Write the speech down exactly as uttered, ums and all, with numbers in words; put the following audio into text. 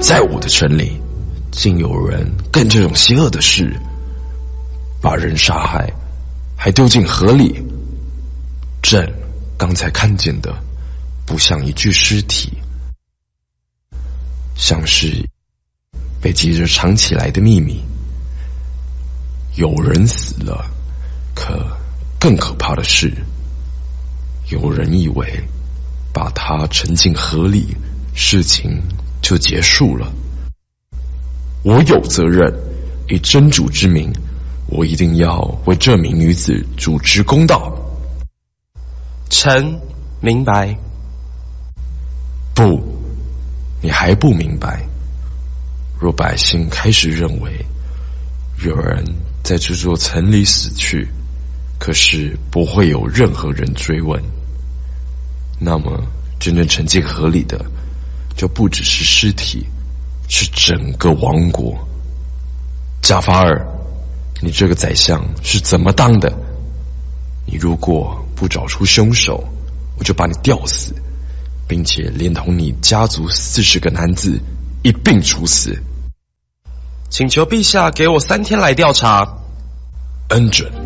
在我的城里，竟有人干这种邪恶的事，把人杀害，还丢进河里。朕刚才看见的，不像一具尸体，像是被急着藏起来的秘密。有人死了，可更可怕的是，有人以为把他沉进河里，事情就结束了。我有责任，以真主之名，我一定要为这名女子主持公道。 臣明白。 不，你还不明白。若百姓开始认为有人在这座城里死去，可是不会有任何人追问，那么真正沉进河里的就不只是尸体，是整个王国。加法尔，你这个宰相是怎么当的？你如果不找出凶手，我就把你吊死，并且连同你家族四十个男子一并处死。 请求陛下给我三天来调查。 恩准。